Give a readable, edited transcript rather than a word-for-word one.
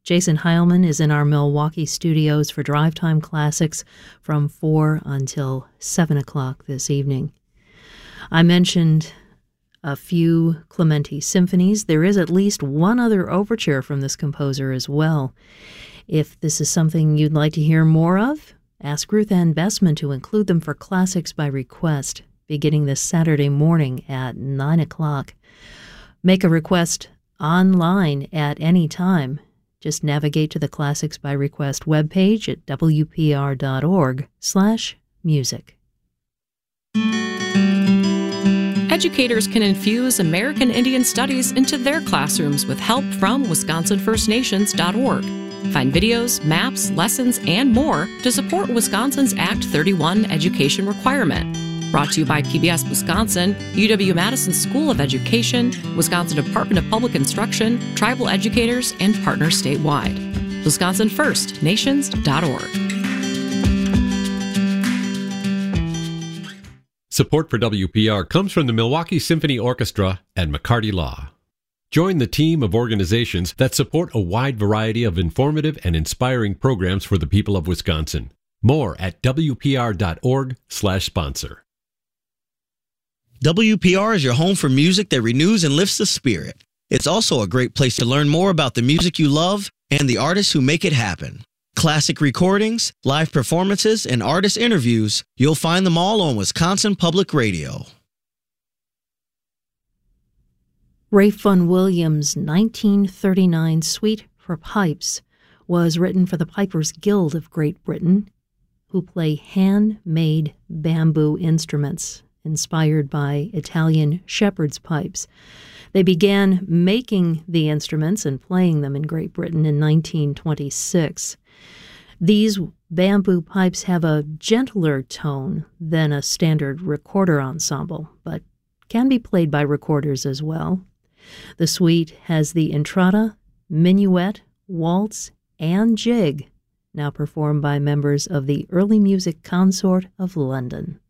Jason Heilman is in our Milwaukee studios for Drive Time Classics from 4 until 7 o'clock this evening. I mentioned a few Clementi symphonies. There is at least one other overture from this composer as well. If this is something you'd like to hear more of, ask Ruth Ann Bessman to include them for Classics by Request, beginning this Saturday morning at 9 o'clock. Make a request online at any time. Just navigate to the Classics by Request webpage at wpr.org/music. Educators can infuse American Indian Studies into their classrooms with help from WisconsinFirstNations.org. Find videos, maps, lessons, and more to support Wisconsin's Act 31 education requirement. Brought to you by PBS Wisconsin, UW-Madison School of Education, Wisconsin Department of Public Instruction, tribal educators, and partners statewide. WisconsinFirstNations.org. Support for WPR comes from the Milwaukee Symphony Orchestra and McCarty Law. Join the team of organizations that support a wide variety of informative and inspiring programs for the people of Wisconsin. More at wpr.org/sponsor. WPR is your home for music that renews and lifts the spirit. It's also a great place to learn more about the music you love and the artists who make it happen. Classic recordings, live performances, and artist interviews, you'll find them all on Wisconsin Public Radio. Ralph Vaughan Williams' 1939 Suite for Pipes was written for the Pipers Guild of Great Britain, who play handmade bamboo instruments inspired by Italian shepherd's pipes. They began making the instruments and playing them in Great Britain in 1926. These bamboo pipes have a gentler tone than a standard recorder ensemble, but can be played by recorders as well. The suite has the entrada, minuet, waltz, and jig, now performed by members of the Early Music Consort of London.